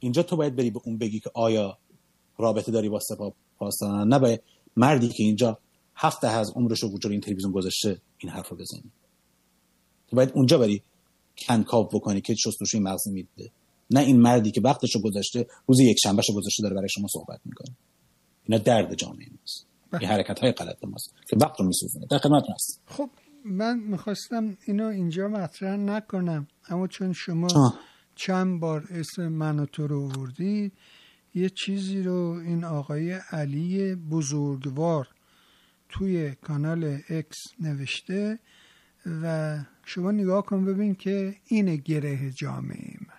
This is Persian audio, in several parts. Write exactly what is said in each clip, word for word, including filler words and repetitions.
اینجا تو باید بری به اون بگی که آیا رابطه داری با سپاه پاسداران، نه به مردی که اینجا هفته از عمرش رو وجود این تلویزیون گذاشته این حرف رو بزنی. تو باید اونجا بری کنکاو بکنی که شستشوی مغز میده، نه این مردی که وقتش رو گذاشته، روز یک شنبهش رو گذاشته داره برای شما صحبت میکنه. اینا درد جامعه ماست، این حرکت‌های غلط ماست که وقت رو میسوزونه. در خدمتتون هستم. خب من میخواستم اینو اینجا مطرح نکنم، اما چون شما آه. چند بار اسم من و تو رو آوردی، یه چیزی رو این آقای علی بزرگوار توی کانال اکس نوشته و شما نگاه کن ببین که اینه گره جامعه من،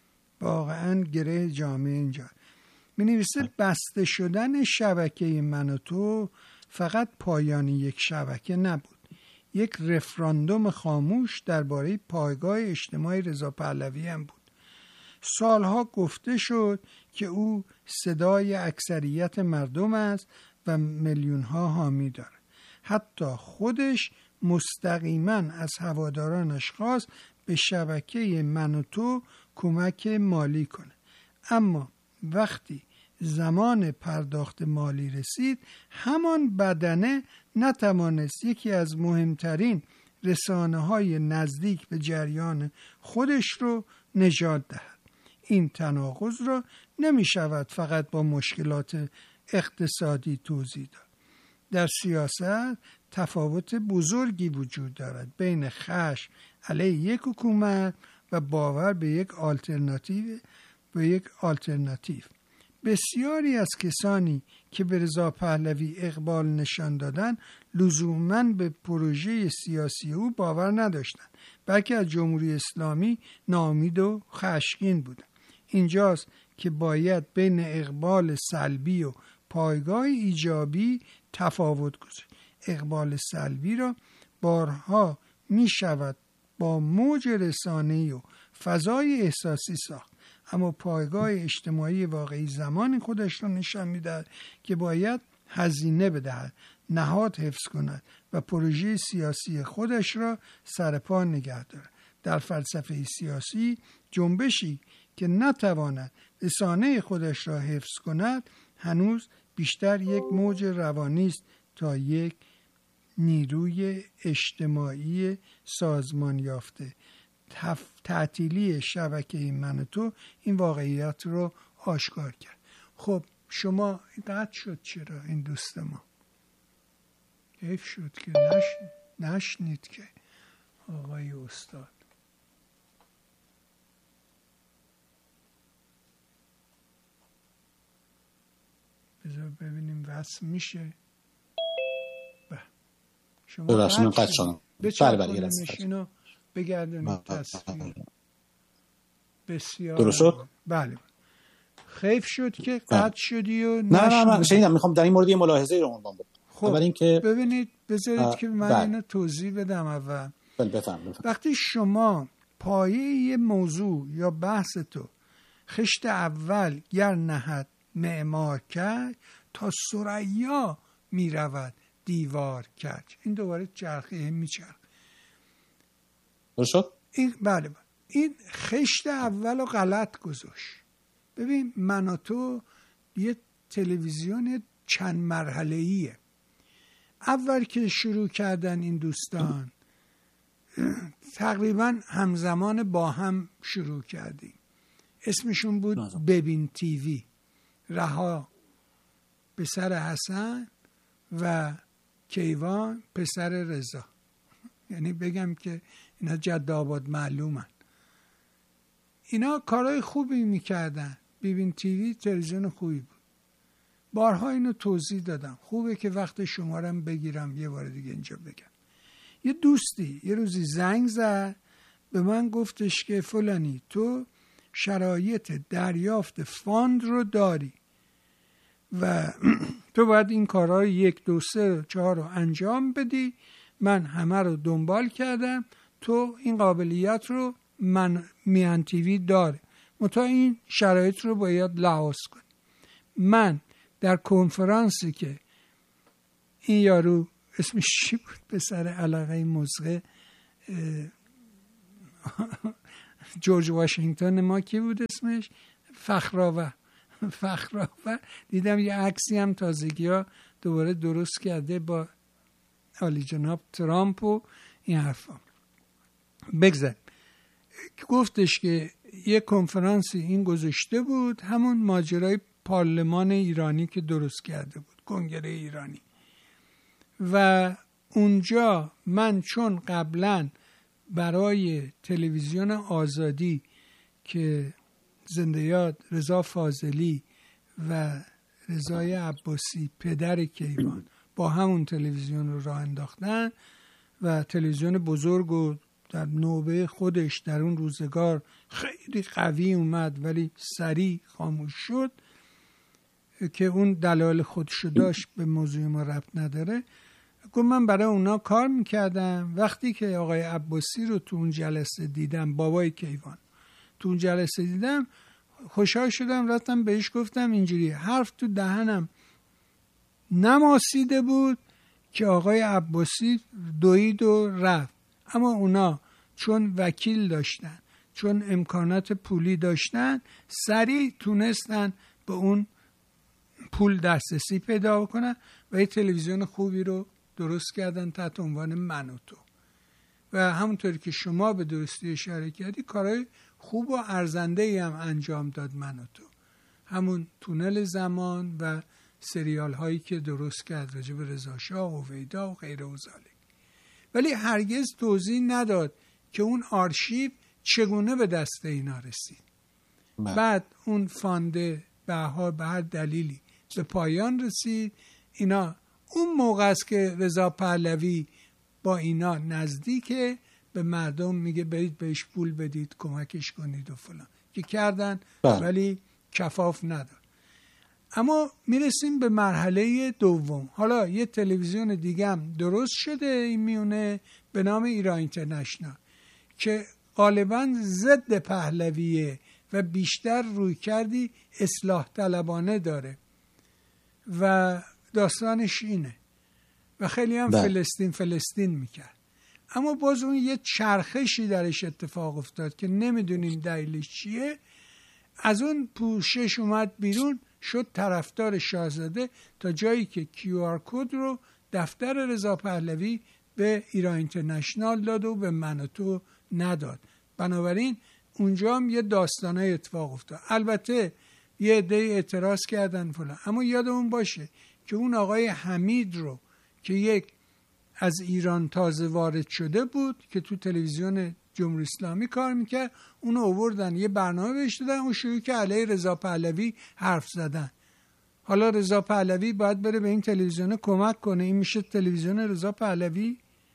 واقعا گره جامعه اینجا. می نویسه بسته شدن شبکه من و تو فقط پایان یک شبکه نبود، یک رفراندوم خاموش درباره پایگاه اجتماعی رضا پهلوی هم بود. سالها گفته شد که او صدای اکثریت مردم است و میلیون‌ها حامی داره. حتی خودش مستقیما از هوادارانش خواست به شبکه من و تو کمک مالی کنه، اما وقتی زمان پرداخت مالی رسید همان بدنه نتوانست یکی از مهمترین رسانه‌های نزدیک به جریان خودش رو نجات دهد. این تناقض را نمی شود فقط با مشکلات اقتصادی توضیح داد. در سیاست تفاوت بزرگی وجود دارد بین خشم علیه یک حکومت و باور به یک آلترناتیو به یک آلترناتیو. بسیاری از کسانی که به رضا پهلوی اقبال نشان دادند لزوماً به پروژه سیاسی او باور نداشتند، بلکه از جمهوری اسلامی ناامید و خشمگین بودند. اینجاست که باید بین اقبال سلبی و پایگاه ایجابی تفاوت گذاشت. اقبال سلبی را بارها می شود با موج رسانه‌ای و فضای احساسی ساخت، اما پایگاه اجتماعی واقعی زمان خودش را نشان می‌دهد که باید هزینه بدهد، نهاد حفظ کند و پروژه سیاسی خودش را سرپا نگه دارد. در فلسفه سیاسی جنبشی که نتواند رسانه خودش را حفظ کند هنوز بیشتر یک موج روانی است تا یک نیروی اجتماعی سازمان یافته. تعطیلی شبکه من و تو این واقعیت رو آشکار کرد. خب شما قطع شد، چرا این دوست ما حیف شد که نشنید, نشنید که آقای استاد. بذار ببینیم وصل میشه. به شما قطع شد بچه اینو بگردونید تصویر. بسیار درست شد؟ بله. خیف شد که قطع شدی و نه نه نه شنیدم. میخوام در این مورد یه ملاحظه رو عنوان بکنم. خب اول که ببینید بذارید که من بله. اینو توضیح بدم. اول بله بفهم بفهم. وقتی شما پایه یه موضوع یا بحث تو خشت اول گر نهد معمار کرد تا ثریا میرود دیوار کرد، این دوباره چرخه میچرخ. درست شد؟ این بله بله. این خشت اول رو غلط گذاشت. ببین من و تو یه تلویزیون چند مرحله‌ایه. اول که شروع کردن این دوستان تقریبا همزمان با هم شروع کردیم. اسمشون بود ببین تیوی، رها پسر حسن و کیوان پسر رضا. یعنی بگم که اینا جد آباد معلومن. اینا کارهای خوبی میکردن. ببین تیوی تلویزیون خوبی بود. بارها اینو توضیح دادم. خوبه که وقت شمارم بگیرم یه بار دیگه اینجا بگم. یه دوستی یه روزی زنگ زد به من، گفتش که فلانی تو شرایط دریافت فاند رو داری و تو باید این کارها یک دو سه چهار رو انجام بدی. من همه رو دنبال کردم، تو این قابلیت رو من میان تیوی داره، متا این شرایط رو باید لحاظ کن. من در کنفرانسی که این یارو اسمش چی بود پسر علاقه مزغه جورج واشنگتن ما کی بود اسمش فخرآور فخرآور دیدم یه عکسی هم تازگی ها دوباره درست کرده با عالی جناب ترامپ و این حرفا. بگذار گفتش که یه کنفرانسی این گذاشته بود، همون ماجرای پارلمان ایرانی که درست کرده بود، کنگره ایرانی، و اونجا من چون قبلا برای تلویزیون آزادی که زنده یاد رضا فاضلی و رضای عباسی پدر کیوان با همون تلویزیون رو راه انداختن و تلویزیون بزرگ و در نوبه خودش در اون روزگار خیلی قوی اومد ولی سریع خاموش شد که اون دلایل خودشو داشت، به موضوع ما ربط نداره. گفت من برای اونا کار میکردم، وقتی که آقای عباسی رو تو اون جلسه دیدم، بابای کیوان تو اون جلسه دیدم، خوشحال شدم، رفتم بهش گفتم اینجوری، حرف تو دهنم نماسیده بود که آقای عباسی دوید و رفت، اما اونا چون وکیل داشتن، چون امکانات پولی داشتن، سریع تونستن به اون پول دسترسی پیدا کنن و یه تلویزیون خوبی رو درست کردن تحت عنوان من و تو. و همونطوری که شما به درستی اشاره کردی، کارهای خوب و ارزنده‌ای هم انجام داد من و تو، همون تونل زمان و سریال هایی که درست کرد راجع به رضا شاه و هویدا و غیره و ذالک. ولی هرگز توضیح نداد که اون آرشیو چگونه به دست اینا رسید. من. بعد اون فانده به هر دلیلی به پایان رسید. اینا اون موقع است که رضا پهلوی با اینا نزدیکه، به مردم میگه برید بهش پول بدید کمکش کنید و فلان، که کردن بله. ولی کفاف نداد. اما میرسیم به مرحله دوم. حالا یه تلویزیون دیگه هم درست شده این میونه به نام ایران اینترنشنال که غالبا ضد پهلویه و بیشتر روی کردی اصلاح طلبانه داره و داستانش اینه و خیلی هم ده. فلسطین فلسطین میکرد. اما باز اون یه چرخشی درش اتفاق افتاد که نمیدونیم دلیلش چیه، از اون پوشش اومد بیرون، شد طرفدار شاهزاده، تا جایی که کیو آر کد رو دفتر رضا پهلوی به ایران اینترنشنال داد و به من و تو نداد. بنابراین اونجا هم یه داستانای اتفاق افتاد. البته یه عده اعتراض کردن فلان، اما یادمون باشه که اون آقای حمید رو که یک از ایران تازه وارد شده بود که تو تلویزیون جمهوری اسلامی کار میکرد، اونو آوردن یه برنامه بهش دادن، اون شروع که علیه رضا پهلوی حرف زدن. حالا رضا پهلوی باید بره به این تلویزیون کمک کنه، این میشه تلویزیون رضا پهلوی؟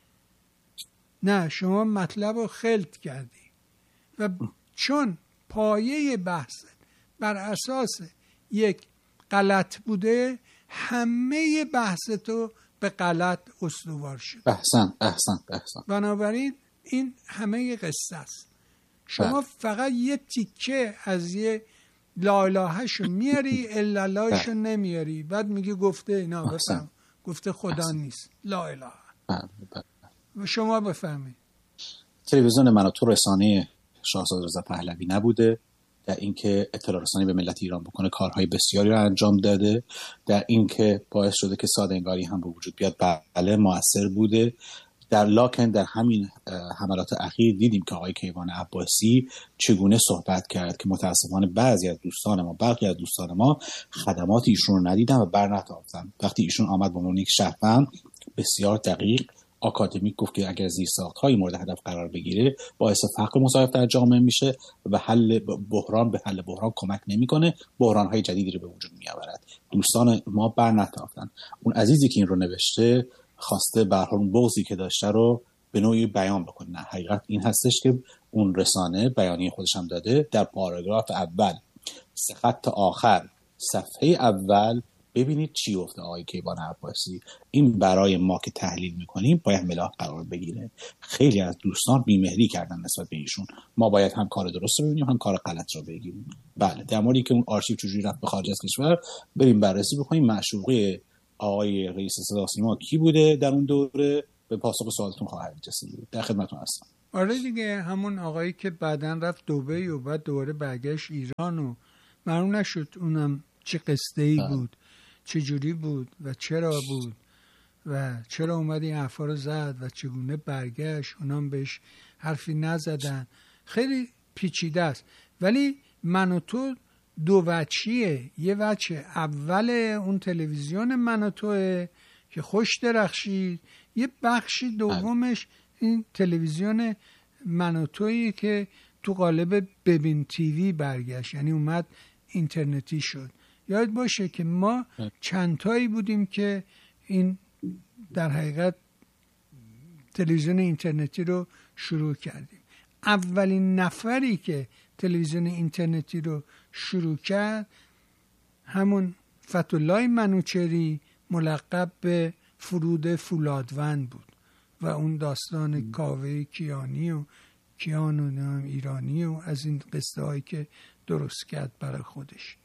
نه، شما مطلب رو خلط کردی و چون پایه بحث بر اساس یک غلط بوده، همه بحث تو به غلط استوار شد. احسن احسن احسن. بنابراین این همه قصه است. شما بله. فقط یه تیکه از یه لا الهشو میاری، الا اللهشو نمیاری، بعد میگی گفته اینا بفهم، گفته خدا احسن. نیست، لا اله. بله بله. و شما بفهمید تلویزیون من و تو رسانه شاهزاده رضا پهلوی نبوده، در اینکه اطلاع رسانی به ملت ایران بکنه کارهای بسیاری رو انجام داده، در اینکه باعث شده که ساده انگاری هم به وجود بیاد، بله موثر بوده. در لاکن در همین حملات اخیر دیدیم که آقای کیوان عباسی چگونه صحبت کرد که متاسفانه بعضی از دوستان ما برخی از دوستان ما خدمات ایشون رو ندیدن و برنتافتن. وقتی ایشون آمد به عنوان یک شهروند بسیار دقیق آکادمیک گفت که اگر زیرساخت‌های مورد هدف قرار بگیره باعث فقر مضاعف در جامعه میشه و حل بحران به حل بحران کمک نمیکنه، بحران‌های جدیدی رو به وجود میآورد. دوستان ما برنتافتن. اون عزیزی که این رو نوشته خواسته به هر حال اون بغضی که داشته رو به نوعی بیان بکنه. نه، حقیقت این هستش که اون رسانه بیانیه خودش هم داده، در پاراگراف اول سه خط آخر صفحه اول ببینید چی گفته آقای کیوان عباسی. این برای ما که تحلیل میکنیم باید ملاح قرار بگیره. خیلی از دوستان بیمهری کردن نسبت به ایشون. ما باید هم کار درست رو ببینیم هم کار غلط رو بگیریم. بله، در موردی که اون آرشیو چجوری رفت به خارج از کشور بریم بررسی بکنیم. معشوقه آقای رئیس صدا سیما کی بوده در اون دوره، به پاسخ سوالتون خواهد رسید. در خدمتتون هستم. آره دیگه، همون آقایی که بعدن رفت دبی و بعد دوباره برگشت ایران و معلوم نشد اونم چه قصه ای بود، چه جوری بود و چرا بود و چرا اومد این حرفا رو زد و چگونه برگشت. اونام بهش حرفی نزدن. خیلی پیچیده است. ولی من و تو دو وجهیه. یه وجه اول اون تلویزیون من و توه که خوش درخشید، یه بخشی دومش این تلویزیون من و تویی که تو قالب ببین تیوی برگشت، یعنی اومد اینترنتی شد. یاد باشه که ما چند تایی بودیم که این در حقیقت تلویزیون اینترنتی رو شروع کردیم. اولین نفری که تلویزیون اینترنتی رو شروع کرد همون فتح‌الله منوچهری ملقب به فرود فولادوند بود و اون داستان کاوه کیانی و کیان و ایرانی و از این قصه هایی که درست کرد برای خودش.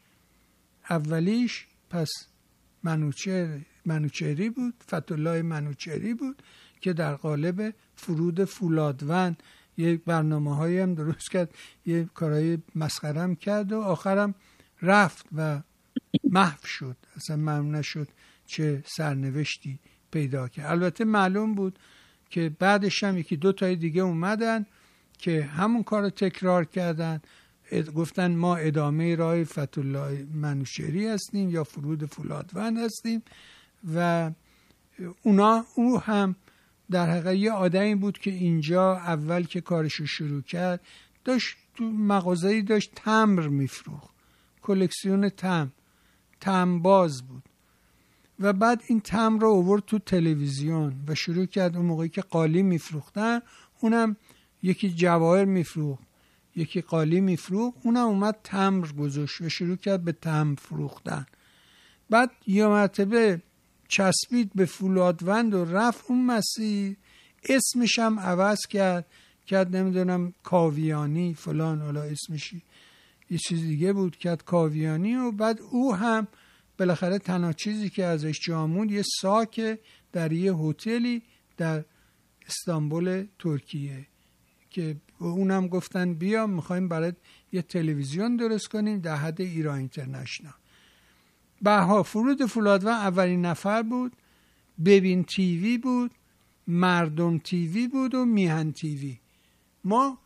اولیش پس منوچهر منوچهری بود، فتح‌الله منوچهری بود که در قالب فرود فولادوند یک برنامه هایی هم درست کرد، یک کارهای مسخره هم کرد و آخرم رفت و محو شد، اصلا معلوم نشد چه سرنوشتی پیدا کرد. البته معلوم بود که بعدش هم یکی دو تای دیگه اومدن که همون کار رو تکرار کردن، گفتن ما ادامه راه فتح‌الله منوچهری هستیم یا فرود فولادوند هستیم و اونا او هم در حقیقت یه آدمی بود که اینجا اول که کارشو شروع کرد داشت تو مغازه‌ای داشت تمبر میفروخت، کلکسیون تمبر، تمباز بود و بعد این تمبر رو آورد تو تلویزیون و شروع کرد. اون موقعی که قالی میفروختن اونم یکی جواهر میفروخت یکی قالی میفروخت، اونم اومد تمبر گذاشت و شروع کرد به تمبر فروختن. بعد یه مرتبه چسبید به فولادوند و رفت اون مسیر، اسمش هم عوض کرد کرد نمیدونم کاویانی فلان، حالا اسمش یه چیز دیگه بود، کرد کاویانی. و بعد او هم بالاخره تنها چیزی که ازش جا موند یه ساک در یه هتلی در استانبول ترکیه که اونم گفتن بیا میخوایم برات یه تلویزیون درست کنیم در حد ایران اینترنشنال. بها فرود فولادوند اولین نفر بود، ببین تیوی بود، مردم تیوی بود و میهن تیوی. ما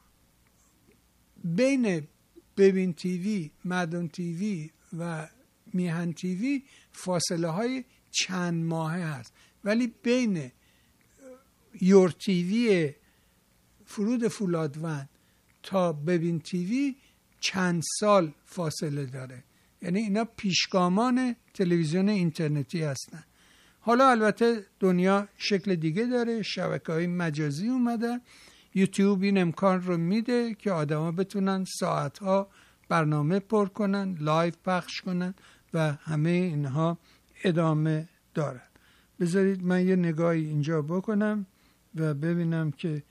بین ببین تیوی، مردم تیوی و میهن تیوی فاصله های چند ماهه هست، ولی بین یور تیوی فرود فولادوند تا ببین تیوی چند سال فاصله داره. یعنی اینا پیشگامان تلویزیون اینترنتی هستن. حالا البته دنیا شکل دیگه داره، شبکه‌های مجازی اومده، یوتیوب این امکان رو میده که آدما بتونن ساعتها برنامه پر کنن، لایو پخش کنن و همه اینها ادامه دارن. بذارید من یه نگاهی اینجا بکنم و ببینم که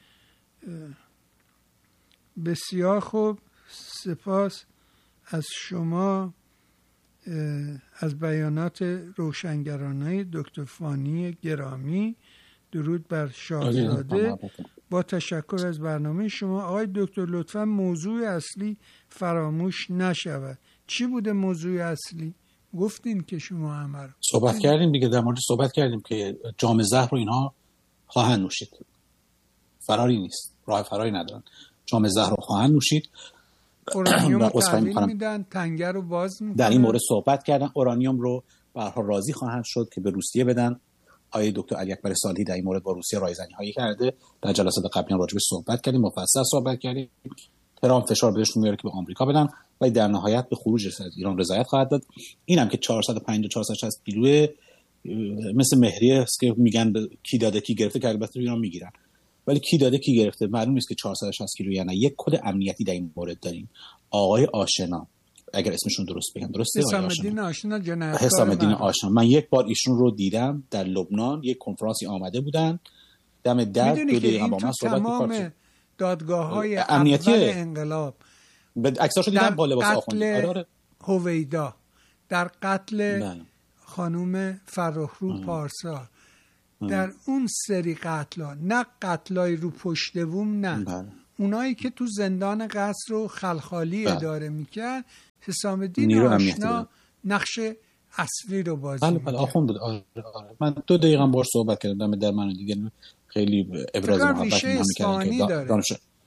بسیار خوب. سپاس از شما، از بیانات روشنگرانه دکتر فانی گرامی. درود بر شاهزاده. با تشکر از برنامه شما آقای دکتر، لطفا موضوع اصلی فراموش نشود. چی بوده موضوع اصلی؟ گفتین که شما همه رو صحبت کردیم دیگه، در مورد صحبت کردیم که جام زهر رو اینها خواهند نوشید، فراری نیست، راه فراری ندارن، جام زهر رو خواهند نوشید. اورانیوم رو تحویل میدن، تنگه رو باز میکنن. در این مورد صحبت کردن، اورانیوم رو به هر حال راضی خواهند شد که به روسیه بدن. آقای دکتر علی اکبر صالحی در این مورد با روسیه رایزنی هایی کرده، در جلسات قبلی هم راجع به صحبت کردیم، مفصل صحبت کردیم. تهران فشار بهشون میاره که به آمریکا بدن و در نهایت به خروج از ایران رضایت خواهد داد. اینم که چهارصد و پنجاه تا چهارصد و شصت کیلو مثل مهریه است که میگن کی داده کی گرفته، که البته ایران میگیرن، ولی کی داده کی گرفته معلوم نیست که چهارصد و شصت کیلو یا نه. یک کد امنیتی در این مورد داریم. آقای آشنا، اگر اسمشون درست بگم، درسته؟ حسام الدین آشنا، جنایتکار حسام الدین آشنا. من یک بار ایشون رو دیدم در لبنان، یک کنفرانسی آمده بودن، دم در دو دقیقه با من صحبت تمام دادگاه‌های امنیتی انقلاب عکساشو دیدم با لباس آخوندی. هویدا در قتل خانم فرخرو پارسا، در اون سری قتلا، نه قتلای رو پشت بوم، نه بله. اونایی که تو زندان قصر رو خلخالی بله. اداره میکرد، حسام الدین آشنا نقش اصلی رو بازی بله بله آخوند بود. آره آره من دو دقیقه باهاش صحبت کردم در من دیگه خیلی ابراز محبت نمی‌کردم که دانش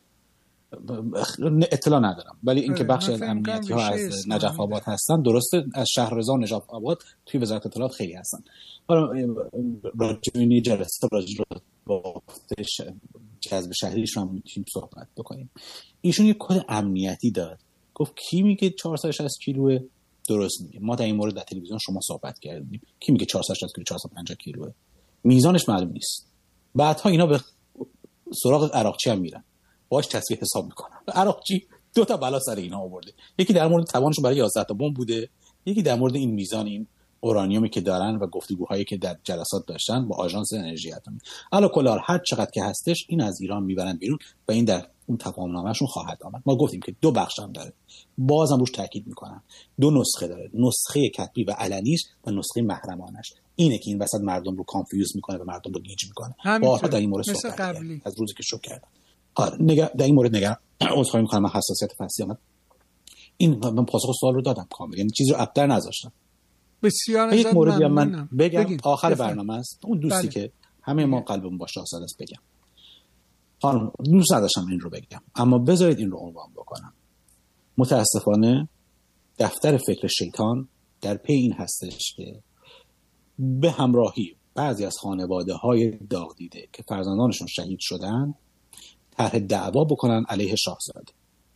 اطلاع ندارم، ولی اینکه بخش از امنیتی ها از نجف آباد هستن درسته، از شهررضا نجف آباد توی وزارت اطلاعات خیلی هستن. حالا راجعی جلسه راجع با جذب شهریش رو میتونیم صحبت بکنیم. ایشون یه کد امنیتی داد، گفت کی میگه چهارصد و شصت کیلوه درست میگه. ما در این مورد در تلویزیون شما صحبت کردیم، کی میگه چهارصد و شصت کیلو چهارصد و پنجاه کیلوه، میزانش معلوم نیست. بعدها اینا به سراغ عراقچی هم میرن، باهاش تصفیه حساب میکنن. عراقچی دو تا بلا سر اینا آورده، یکی در مورد توانشون برای یازده تا بمب بوده، یکی در مورد این میزان این اورانیومی که دارن و گفتگوهایی که در جلسات داشتن با آژانس انرژی اتمی. علا کلار هر چقدر که هستش این از ایران میبرن بیرون و این در اون تفاهم‌نامه‌شون خواهد آمد. ما گفتیم که دو بخش هم داره، بازم روش تاکید میکنن، دو نسخه داره، نسخه کتبی و علنیش و نسخه محرمانش. اینه که این وسط مردم رو کانفیوز میکنه و مردم رو گیج میکنه. بارها در این مورد صحبت کردیم از روزی که شروع کردم. آره نگاه در این مورد نگاه عذرخواهی میکنم، من حساسیت فصلی آمد. این من پاسخ سوال رو دادم کامل، یعنی چیزی رو ابتر نذاشتم. بسیار یک موردی من بگم بگید. آخر بفرد. برنامه است. اون دوستی بله. که همه ما قلبمون با شاهزاده است بگم. خانم دوست نداشتم این رو بگم، اما بذارید این رو عنوان بکنم. متاسفانه دفتر فکر شیطان در پی این هستش که به همراهی بعضی از خانواده‌های داغ دیده که فرزندانشون شهید شدن طرح دعوا بکنن علیه شاهزاده.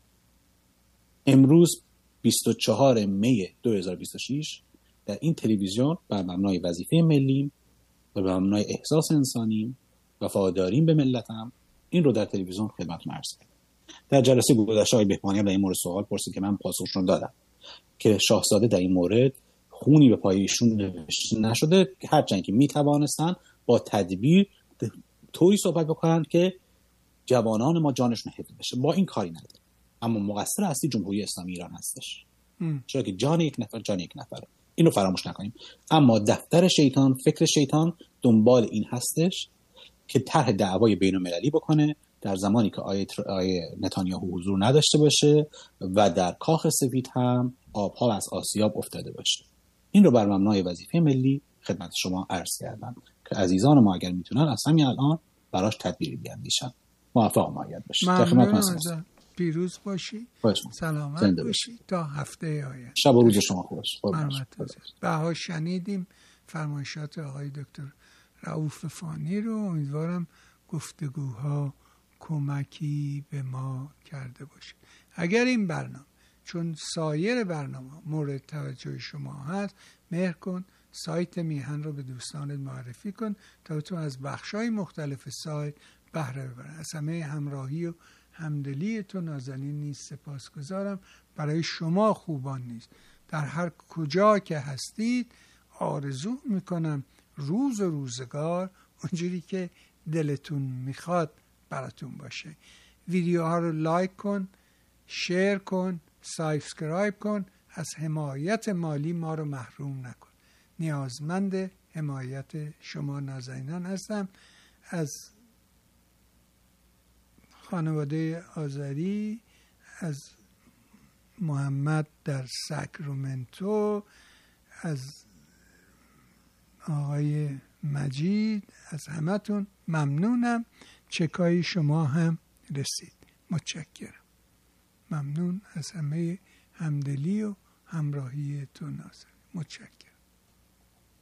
امروز بیست و چهارم می دو هزار و بیست و شش در این تلویزیون بر مبنای وظیفه ملی و بر مبنای احساس انسانی وفاداریم به ملتم این رو در تلویزیون خدمتتون عرض کردم. در جلسه گذشته آقای بهبانی در این مورد سوال پرسید که من پاسخشون دادم که شاهزاده در این مورد خونی به پای ایشون نوشته نشده، هرچند که میتوانستن با تدبیر طوری صحبت بکنن که جوانان ما جانشون حفظ بشه. با این کاری نداره، اما مقصر اصلی جمهوری اسلامی ایران هستش، چرا که جان یک نفر جان یک نفره، اینو فراموش نکنیم. اما دفتر شیطان، فکر شیطان دنبال این هستش که طرح دعوای بین‌المللی بکنه در زمانی که آیه, تر... آیه نتانیاهو حضور نداشته باشه و در کاخ سفید هم آبها از آسیاب افتاده باشه. این رو بر مبنای وظیفه ملی خدمت شما عرض کردم که عزیزان ما اگر میتونن از همین الان براش تدبیری بیاندیشن. موفق و مؤید باشید. ممنون. پیروز باشی، سلامت باشی تا هفته آینده. شب و روز شما خوش. بها شنیدیم فرمایشات آقای دکتر رؤوف فانی رو. امیدوارم گفتگوها کمکی به ما کرده باشه. اگر این برنامه چون سایر برنامه مورد توجه شما هست، مهر کن سایت میهن رو به دوستانت معرفی کن تا تو از بخشای مختلف سایت بهره ببرن. از همه همراهی و همدلی تو نازنین نیست سپاسگزارم. برای شما خوبان نیست، در هر کجا که هستید آرزو میکنم روز و روزگار اونجوری که دلتون میخواد براتون باشه. ویدیوها رو لایک کن، شیر کن، سابسکرایب کن. از حمایت مالی ما رو محروم نکن. نیازمند حمایت شما نازنینان هستم. از خانواده آذری، از محمد در ساکرامنتو، از آقای مجید، از همتون ممنونم. چکای شما هم رسید. متشکرم. ممنون از همه همدلی و همراهیتون. ناظر متشکرم.